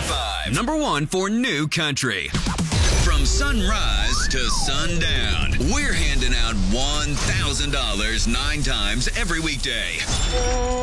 105. Number one for new country. From sunrise to sundown, we're handing out $1,000 9 times every weekday.